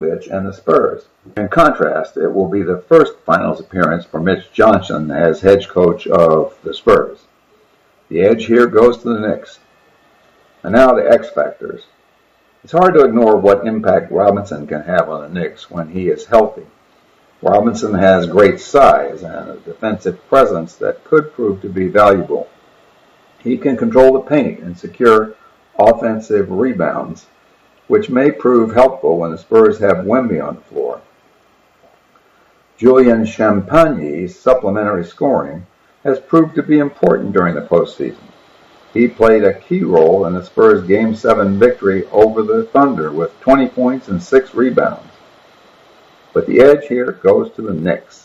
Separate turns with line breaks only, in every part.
and the Spurs. In contrast, it will be the first finals appearance for Mitch Johnson as head coach of the Spurs. The edge here goes to the Knicks. And now the X factors. It's hard to ignore what impact Robinson can have on the Knicks when he is healthy. Robinson has great size and a defensive presence that could prove to be valuable. He can control the paint and secure offensive rebounds, which may prove helpful when the Spurs have Wemby on the floor. Julian Champagne's supplementary scoring has proved to be important during the postseason. He played a key role in the Spurs' Game 7 victory over the Thunder with 20 points and 6 rebounds. But the edge here goes to the Knicks.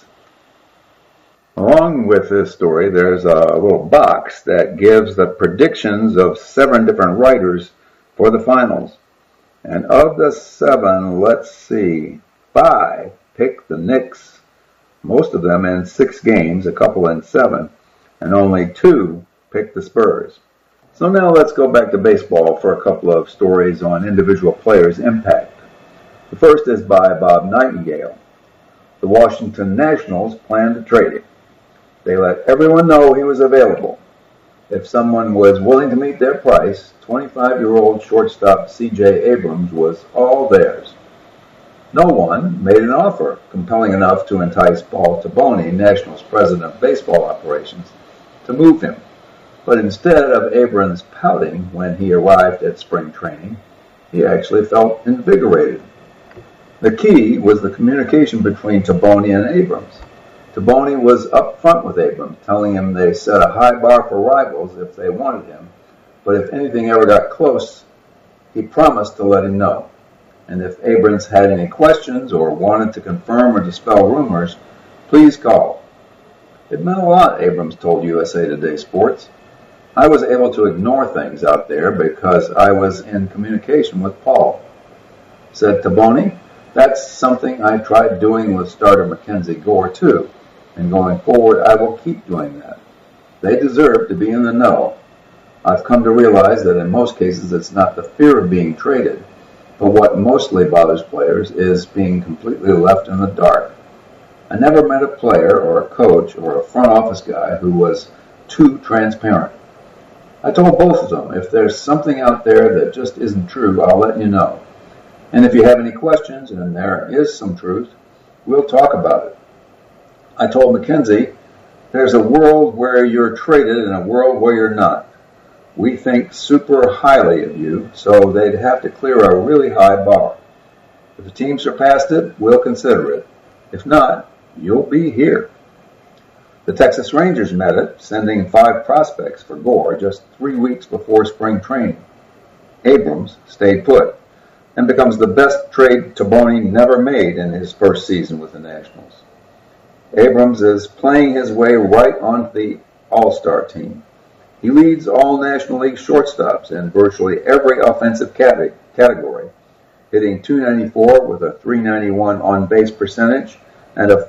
Along with this story, there's a little box that gives the predictions of 7 different writers for the finals. And of the 7, let's see, 5 picked the Knicks, most of them in 6 games, a couple in 7, and only 2 picked the Spurs. So now let's go back to baseball for a couple of stories on individual players' impact. The first is by Bob Nightingale. The Washington Nationals plan to trade him. They let everyone know he was available. If someone was willing to meet their price, 25-year-old shortstop C.J. Abrams was all theirs. No one made an offer compelling enough to entice Paul Taboni, Nationals president of baseball operations, to move him. But instead of Abrams pouting when he arrived at spring training, he actually felt invigorated. The key was the communication between Taboni and Abrams. Taboni was up front with Abrams, telling him they set a high bar for rivals if they wanted him, but if anything ever got close, he promised to let him know. And if Abrams had any questions or wanted to confirm or dispel rumors, please call. It meant a lot, Abrams told USA Today Sports. I was able to ignore things out there because I was in communication with Paul. Said Taboni, that's something I tried doing with starter Mackenzie Gore too, and going forward I will keep doing that. They deserve to be in the know. I've come to realize that in most cases it's not the fear of being traded, but what mostly bothers players is being completely left in the dark. I never met a player or a coach or a front office guy who was too transparent. I told both of them, if there's something out there that just isn't true, I'll let you know. And if you have any questions, and there is some truth, we'll talk about it. I told Mackenzie, there's a world where you're traded and a world where you're not. We think super highly of you, so they'd have to clear a really high bar. If the team surpassed it, we'll consider it. If not, you'll be here. The Texas Rangers met it, sending 5 prospects for Gore just 3 weeks before spring training. Abrams stayed put and becomes the best trade Taboni never made in his first season with the Nationals. Abrams is playing his way right onto the All-Star team. He leads all National League shortstops in virtually every offensive category, hitting .294 with a .391 on-base percentage and a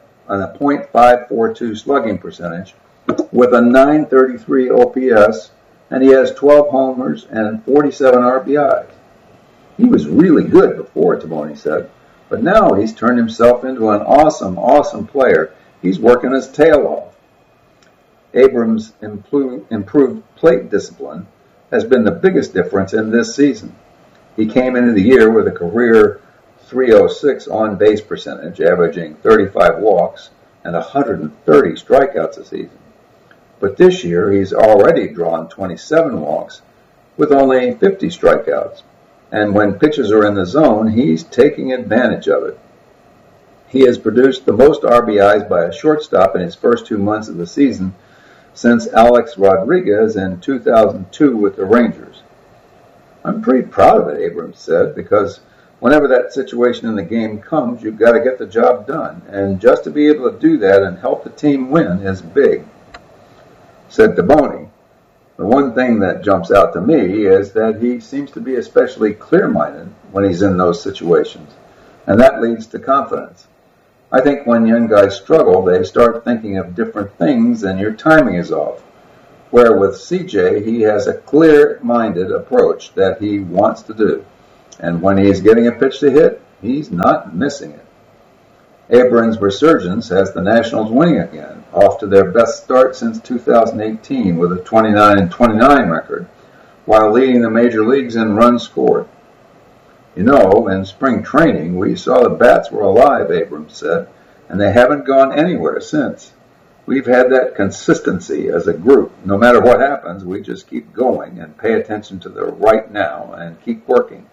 .542 slugging percentage with a .933 OPS, and he has 12 homers and 47 RBIs. He was really good before, Taboni said, but now he's turned himself into an awesome player. He's working his tail off. Abrams' improved plate discipline has been the biggest difference in this season. He came into the year with a career .306 on-base percentage, averaging 35 walks and 130 strikeouts a season. But this year, he's already drawn 27 walks with only 50 strikeouts. And when pitches are in the zone, he's taking advantage of it. He has produced the most RBIs by a shortstop in his first 2 months of the season since Alex Rodriguez in 2002 with the Rangers. I'm pretty proud of it, Abrams said, because whenever that situation in the game comes, you've got to get the job done. And just to be able to do that and help the team win is big. Said Taboni, the one thing that jumps out to me is that he seems to be especially clear-minded when he's in those situations. And that leads to confidence. I think when young guys struggle, they start thinking of different things and your timing is off. Where with CJ, he has a clear-minded approach that he wants to do. And when he is getting a pitch to hit, He's not missing it. Abrams' resurgence has the Nationals winning again, off to their best start since 2018 with a 29-29 record, while leading the major leagues in runs scored. You know, in spring training, we saw the bats were alive, Abrams said, and they haven't gone anywhere since. We've had that consistency as a group. No matter what happens, we just keep going and pay attention to the right now and keep working.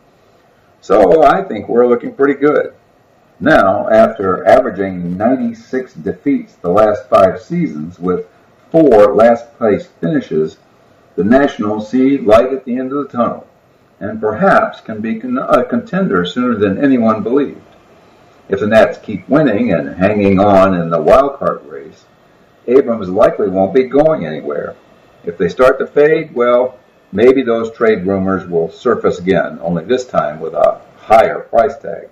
So I think we're looking pretty good. Now, after averaging 96 defeats the last 5 seasons with 4 last-place finishes, the Nationals see light at the end of the tunnel and perhaps can be a contender sooner than anyone believed. If the Nats keep winning and hanging on in the wild card race, Abrams likely won't be going anywhere. If they start to fade, well, maybe those trade rumors will surface again, only this time with a higher price tag.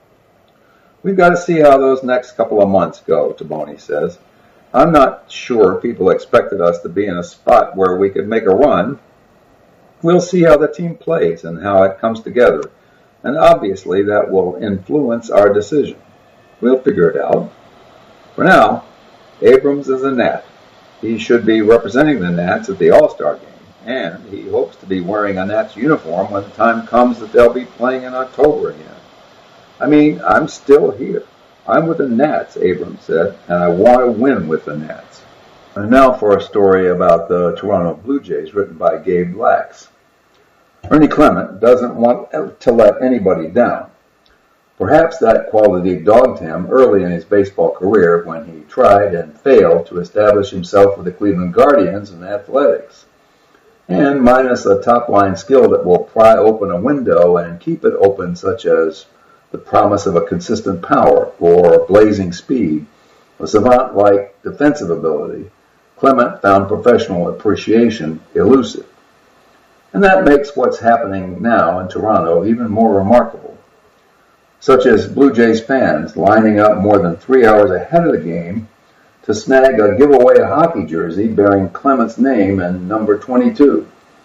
We've got to see how those next couple of months go, Taboni says. I'm not sure people expected us to be in a spot where we could make a run. We'll see how the team plays and how it comes together, and obviously that will influence our decision. We'll figure it out. For now, Abrams is a Nat. He should be representing the Nats at the All-Star game, and he hopes to be wearing a Nats uniform when the time comes that they'll be playing in October again. I mean, I'm still here. I'm with the Nats, Abrams said, and I want to win with the Nats. And now for a story about the Toronto Blue Jays written by Gabe Lax. Ernie Clement doesn't want to let anybody down. Perhaps that quality dogged him early in his baseball career when he tried and failed to establish himself with the Cleveland Guardians in athletics. And minus a top-line skill that will pry open a window and keep it open, such as the promise of a consistent power or blazing speed, a savant-like defensive ability, Clement found professional appreciation elusive. And that makes what's happening now in Toronto even more remarkable, such as Blue Jays fans lining up more than 3 hours ahead of the game to snag a giveaway hockey jersey bearing Clement's name and number 22,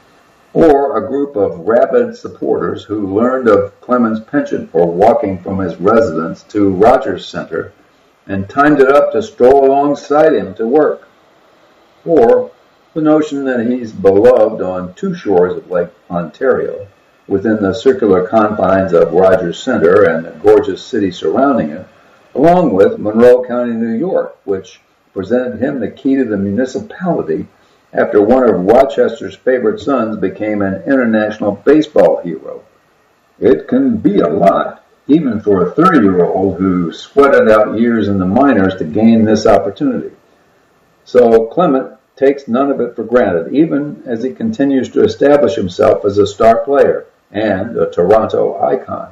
or a group of rabid supporters who learned of Clement's penchant for walking from his residence to Rogers Center and timed it up to stroll alongside him to work, or the notion that he's beloved on 2 shores of Lake Ontario, within the circular confines of Rogers Center and the gorgeous city surrounding it, along with Monroe County, New York, which presented him the key to the municipality after one of Rochester's favorite sons became an international baseball hero. It can be a lot, even for a 30-year-old who sweated out years in the minors to gain this opportunity. So Clement takes none of it for granted, even as he continues to establish himself as a star player and a Toronto icon.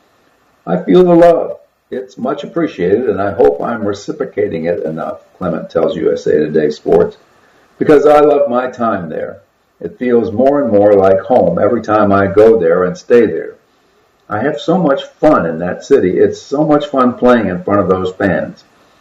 I feel the love. It's much appreciated, and I hope I'm reciprocating it enough, Clement tells USA Today Sports, because I love my time there. It feels more and more like home every time I go there and stay there. I have so much fun in that city. It's so much fun playing in front of those fans.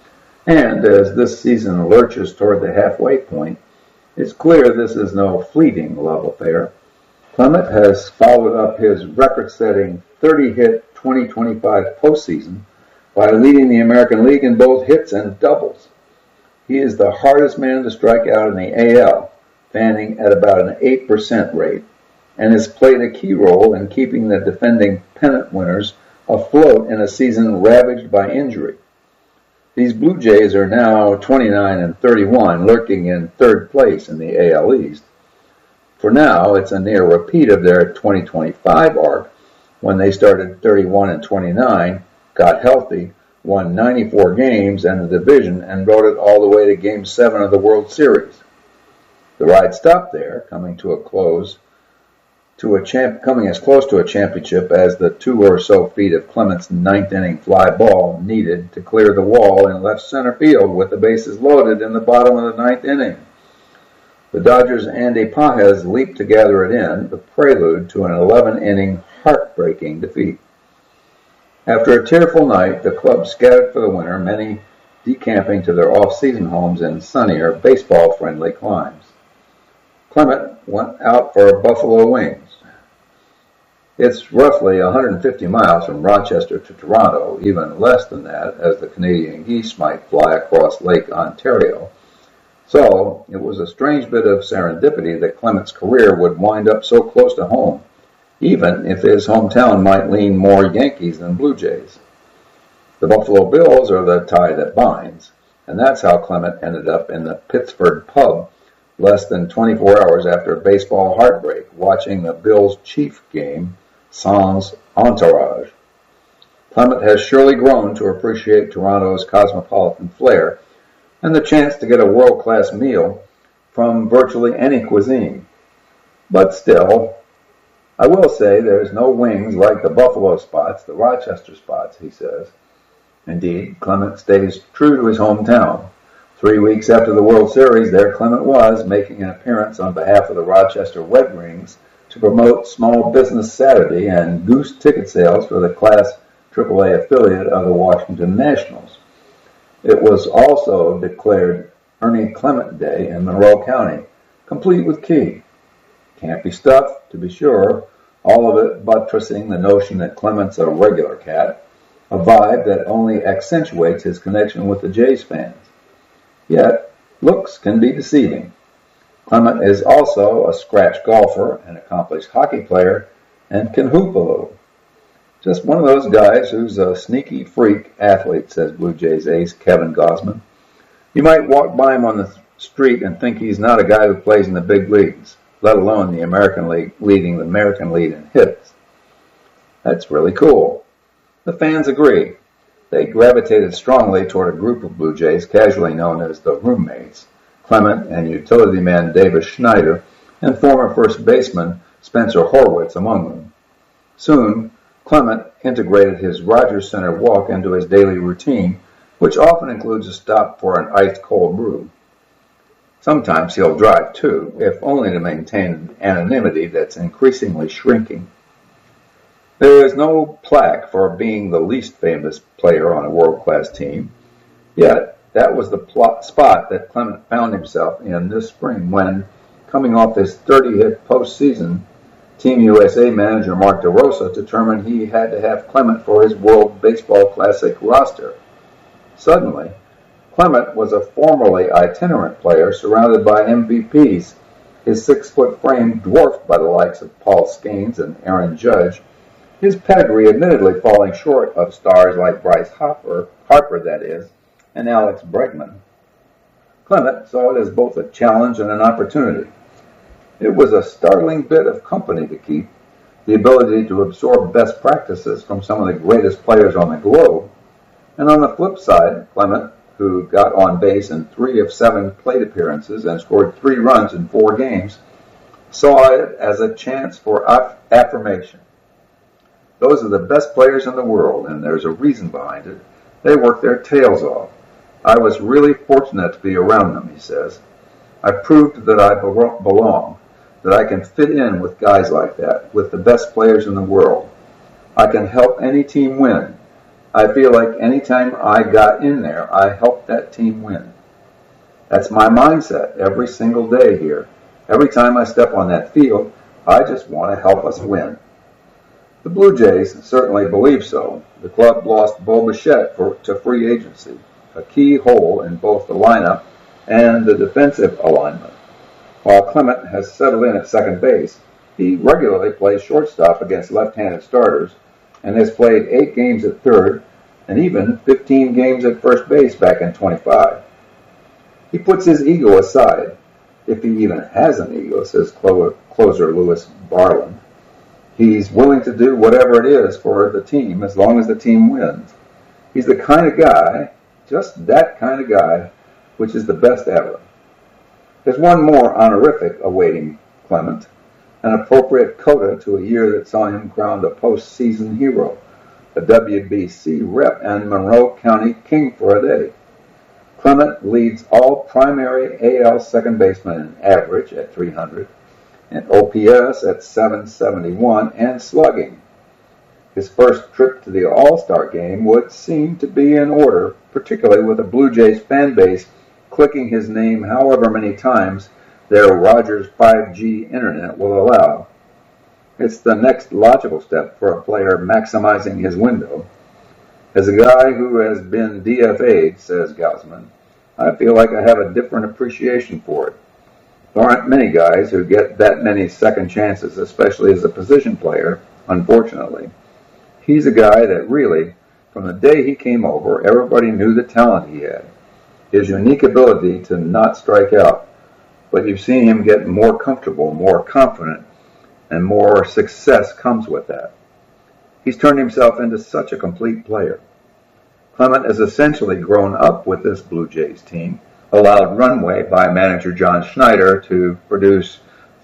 And as this season lurches toward the halfway point, it's clear this is no fleeting love affair. Clement has followed up his record-setting 30-hit 2025 postseason by leading the American League in both hits and doubles. He is the hardest man to strike out in the AL, fanning at about an 8% rate, and has played a key role in keeping the defending pennant winners afloat in a season ravaged by injury. These Blue Jays are now 29-31, lurking in 3rd place in the AL East. For now, it's a near repeat of their 2025 arc, when they started 31-29, got healthy, won 94 games and the division, and rode it all the way to Game 7 of the World Series. The ride stopped there, coming as close to a championship as the 2 or so feet of Clement's 9th inning fly ball needed to clear the wall in left center field with the bases loaded in the bottom of the 9th inning. The Dodgers' Andy Pages leaped to gather it in, the prelude to an 11-inning heartbreaking defeat. After a tearful night, the club scattered for the winter, many decamping to their off-season homes in sunnier, baseball-friendly climes. Clement went out for buffalo wings. It's roughly 150 miles from Rochester to Toronto, even less than that, as the Canadian geese might fly across Lake Ontario. So, it was a strange bit of serendipity that Clement's career would wind up so close to home, even if his hometown might lean more Yankees than Blue Jays. The Buffalo Bills are the tie that binds, and that's how Clement ended up in the Pittsburgh pub less than 24 hours after a baseball heartbreak, watching the Bills-Chief game sans entourage. Clement has surely grown to appreciate Toronto's cosmopolitan flair and the chance to get a world-class meal from virtually any cuisine. But still, I will say there's no wings like the Buffalo spots, the Rochester spots, he says. Indeed, Clement stays true to his hometown. 3 weeks after the World Series, there Clement was, making an appearance on behalf of the Rochester Red Wings to promote Small Business Saturday and goose ticket sales for the Class AAA affiliate of the Washington Nationals. It was also declared Ernie Clement Day in Monroe County, complete with key. Can't be stuffed, to be sure, all of it buttressing the notion that Clement's a regular cat, a vibe that only accentuates his connection with the Jays fans. Yet, looks can be deceiving. Clement is also a scratch golfer, an accomplished hockey player, and can hoop a little. Just one of those guys who's a sneaky freak athlete, says Blue Jays ace Kevin Gausman. You might walk by him on the street and think he's not a guy who plays in the big leagues, let alone the American League, leading the American lead in hits. That's really cool. The fans agree. They gravitated strongly toward a group of Blue Jays casually known as the Roommates, Clement and utility man Davis Schneider, and former first baseman Spencer Horwitz among them. Soon, Clement integrated his Rogers Center walk into his daily routine, which often includes a stop for an ice-cold brew. Sometimes he'll drive too, if only to maintain an anonymity that's increasingly shrinking. There is no plaque for being the least famous player on a world-class team, yet that was the spot that Clement found himself in this spring when, coming off his 30-hit postseason, Team USA manager Mark DeRosa determined he had to have Clement for his World Baseball Classic roster. Suddenly, Clement was a formerly itinerant player surrounded by MVPs, his 6-foot frame dwarfed by the likes of Paul Skeens and Aaron Judge, his pedigree admittedly falling short of stars like Bryce Harper that is, and Alex Bregman. Clement saw it as both a challenge and an opportunity. It was a startling bit of company to keep, the ability to absorb best practices from some of the greatest players on the globe. And on the flip side, Clement, who got on base in 3 of 7 plate appearances and scored 3 runs in 4 games, saw it as a chance for affirmation. Those are the best players in the world, and there's a reason behind it. They work their tails off. I was really fortunate to be around them, he says. I proved that I belong, that I can fit in with guys like that, with the best players in the world. I can help any team win. I feel like any time I got in there, I helped that team win. That's my mindset every single day here. Every time I step on that field, I just want to help us win. The Blue Jays certainly believe so. The club lost Bo Bichette to free agency, a key hole in both the lineup and the defensive alignment. While Clement has settled in at second base, he regularly plays shortstop against left-handed starters and has played 8 games at third and even 15 games at first base back in 25. He puts his ego aside, if he even has an ego, says closer Louis Barland. He's willing to do whatever it is for the team as long as the team wins. He's the kind of guy, just that kind of guy, which is the best ever. There's one more honorific awaiting Clement, an appropriate coda to a year that saw him crowned a postseason hero, a WBC rep and Monroe County King for a day. Clement leads all primary AL second basemen in average at 300, and OPS at 771, and slugging. His first trip to the All-Star game would seem to be in order, particularly with the Blue Jays fan base clicking his name however many times their Rogers 5G internet will allow. It's the next logical step for a player maximizing his window. As a guy who has been DFA'd, says Gausman, I feel like I have a different appreciation for it. There aren't many guys who get that many second chances, especially as a position player, unfortunately. He's a guy that really, from the day he came over, everybody knew the talent he had. His unique ability to not strike out. But you've seen him get more comfortable, more confident, and more success comes with that. He's turned himself into such a complete player. Clement has essentially grown up with this Blue Jays team, allowed runway by manager John Schneider to produce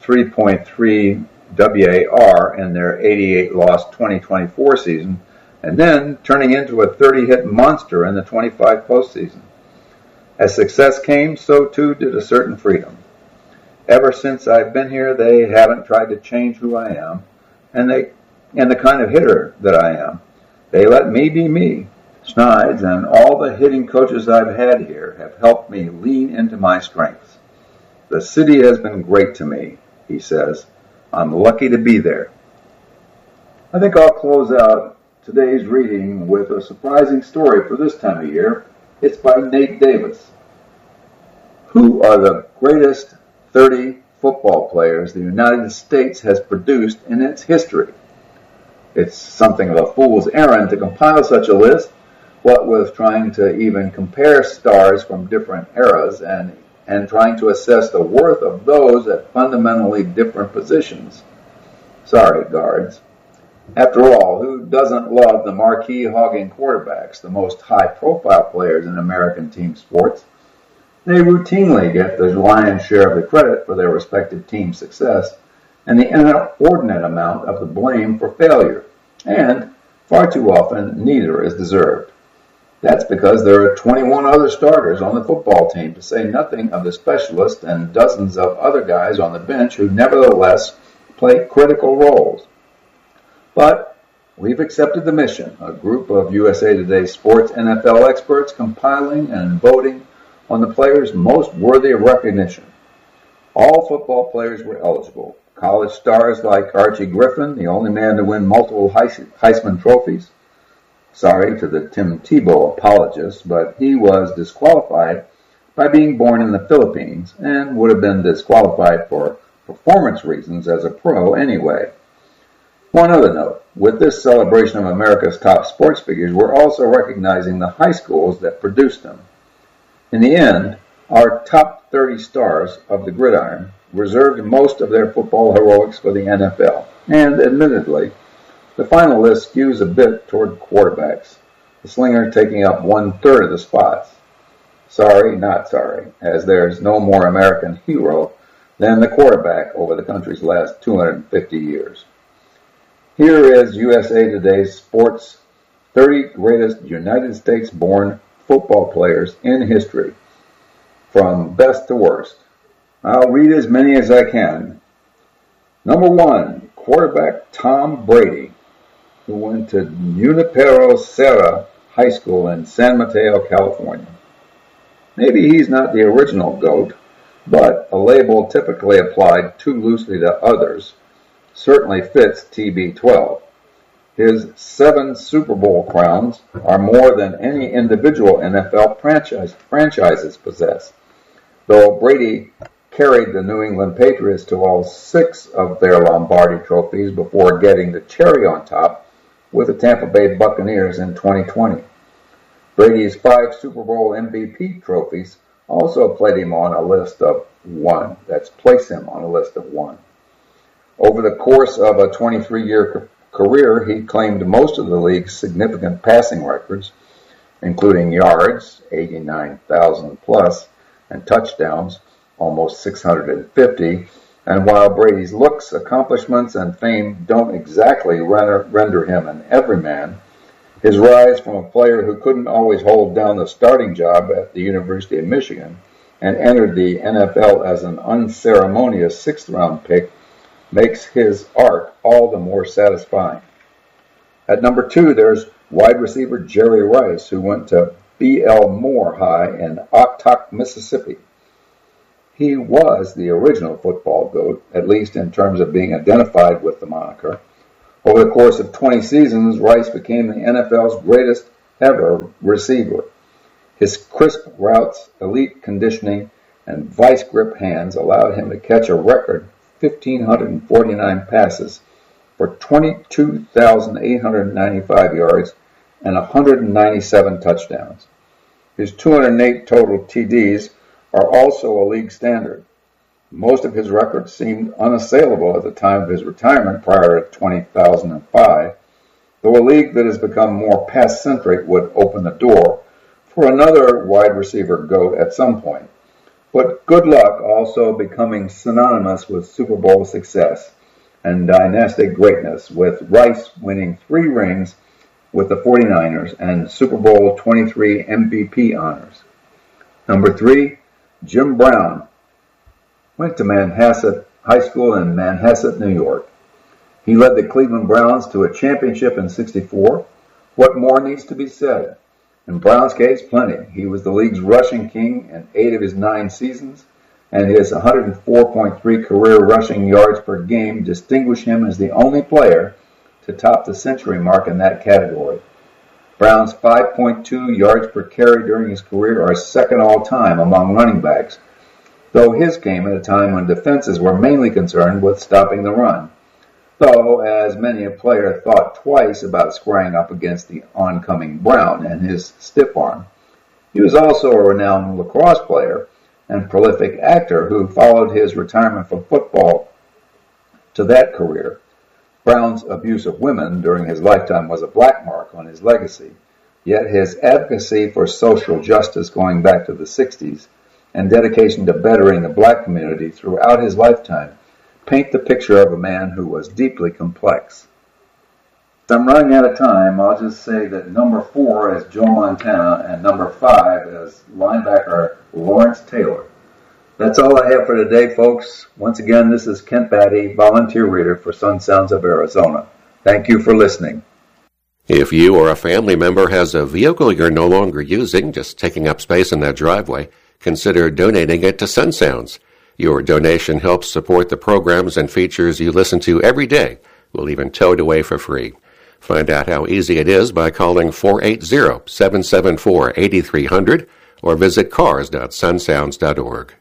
3.3 WAR in their 88-loss 2024 season, and then turning into a 30-hit monster in the 25 postseason. As success came, so too did a certain freedom. Ever since I've been here, they haven't tried to change who I am, and the kind of hitter that I am. They let me be me. Schneid's and all the hitting coaches I've had here have helped me lean into my strengths. The city has been great to me, he says. I'm lucky to be there. I think I'll close out today's reading with a surprising story for this time of year. It's by Nate Davis. Who are the greatest 30 football players the United States has produced in its history? It's something of a fool's errand to compile such a list, what with trying to even compare stars from different eras and trying to assess the worth of those at fundamentally different positions. Sorry, guards. After all, who doesn't love the marquee-hogging quarterbacks, the most high-profile players in American team sports? They routinely get the lion's share of the credit for their respective team's success and the inordinate amount of the blame for failure, and far too often neither is deserved. That's because there are 21 other starters on the football team, to say nothing of the specialists and dozens of other guys on the bench who nevertheless play critical roles. But we've accepted the mission, a group of USA Today Sports NFL experts compiling and voting on the players most worthy of recognition. All football players were eligible. College stars like Archie Griffin, the only man to win multiple Heisman trophies. Sorry to the Tim Tebow apologists, but he was disqualified by being born in the Philippines and would have been disqualified for performance reasons as a pro anyway. One other note, with this celebration of America's top sports figures, we're also recognizing the high schools that produced them. In the end, our top 30 stars of the gridiron reserved most of their football heroics for the NFL, and admittedly, the final list skews a bit toward quarterbacks, the slinger taking up 1/3 of the spots. Sorry, not sorry, as there's no more American hero than the quarterback over the country's last 250 years. Here is USA Today's Sports 30 Greatest United States-Born Football Players in History, from best to worst. I'll read as many as I can. Number 1, quarterback Tom Brady, who went to Junipero Serra High School in San Mateo, California. Maybe he's not the original GOAT, but a label typically applied too loosely to others certainly fits TB12. His 7 Super Bowl crowns are more than any individual NFL franchises possess, though Brady carried the New England Patriots to all 6 of their Lombardi trophies before getting the cherry on top with the Tampa Bay Buccaneers in 2020. Brady's 5 Super Bowl MVP trophies also place him on a list of 1. Over the course of a 23-year career, he claimed most of the league's significant passing records, including yards, 89,000 plus, and touchdowns, almost 650. And while Brady's looks, accomplishments, and fame don't exactly render him an everyman, his rise from a player who couldn't always hold down the starting job at the University of Michigan and entered the NFL as an unceremonious 6th-round pick makes his arc all the more satisfying. At number 2, there's wide receiver Jerry Rice, who went to B.L. Moore High in Oktok, Mississippi. He was the original football GOAT, at least in terms of being identified with the moniker. Over the course of 20 seasons, Rice became the NFL's greatest ever receiver. His crisp routes, elite conditioning, and vice grip hands allowed him to catch a record 1,549 passes for 22,895 yards and 197 touchdowns. His 208 total TDs are also a league standard. Most of his records seemed unassailable at the time of his retirement prior to 2005, though a league that has become more pass-centric would open the door for another wide receiver GOAT at some point. But good luck also becoming synonymous with Super Bowl success and dynastic greatness, with Rice winning 3 rings with the 49ers and Super Bowl 23 MVP honors. Number 3, Jim Brown. Went to Manhasset High School in Manhasset, New York. He led the Cleveland Browns to a championship in '64. What more needs to be said? In Brown's case, plenty. He was the league's rushing king in 8 of his 9 seasons, and his 104.3 career rushing yards per game distinguish him as the only player to top the century mark in that category. Brown's 5.2 yards per carry during his career are second all-time among running backs, though his came at a time when defenses were mainly concerned with stopping the run. Though, as many a player thought twice about squaring up against the oncoming Brown and his stiff arm, he was also a renowned lacrosse player and prolific actor who followed his retirement from football to that career. Brown's abuse of women during his lifetime was a black mark on his legacy, yet his advocacy for social justice going back to the 60s and dedication to bettering the black community throughout his lifetime paint the picture of a man who was deeply complex. If I'm running out of time, I'll just say that number 4 is Joe Montana and number 5 is linebacker Lawrence Taylor. That's all I have for today, folks. Once again, this is Kent Batty, volunteer reader for Sun Sounds of Arizona. Thank you for listening.
If you or a family member has a vehicle you're no longer using, just taking up space in that driveway, consider donating it to Sun Sounds. Your donation helps support the programs and features you listen to every day. We'll even tow it away for free. Find out how easy it is by calling 480-774-8300 or visit cars.sunsounds.org.